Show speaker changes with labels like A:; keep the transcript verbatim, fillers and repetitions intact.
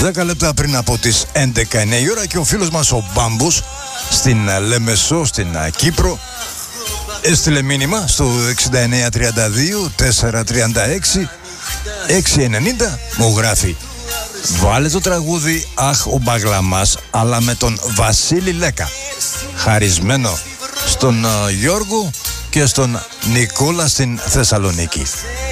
A: δέκα λεπτά πριν από τις έντεκα είναι η ώρα και ο φίλος μας ο Μπάμπος στην Λεμεσό, στην Κύπρο, έστειλε μήνυμα στο εξήντα εννέα τριάντα δύο τετρακόσια τριάντα έξι εξακόσια ενενήντα. Μου γράφει: βάλε το τραγούδι «Αχ ο Μπαγλαμάς», αλλά με τον Βασίλη Λέκα. Χαρισμένο στον uh, Γιώργο και στον Νικόλα στην Θεσσαλονίκη.